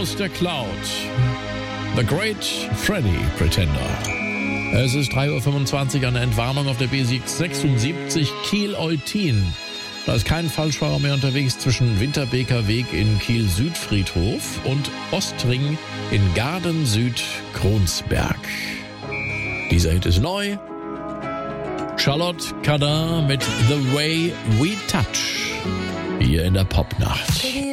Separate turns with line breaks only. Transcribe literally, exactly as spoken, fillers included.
aus der Cloud. The Great Freddy Pretender. Es ist drei Uhr fünfundzwanzig, eine Entwarnung auf der B sechsundsiebzig Kiel-Eutin. Da ist kein Falschfahrer mehr unterwegs zwischen Winterbeker Weg in Kiel-Südfriedhof und Ostring in Garden-Süd-Kronsberg. Dieser Hit ist neu. Charlotte Cardin mit The Way We Touch. Hier in der Popnacht.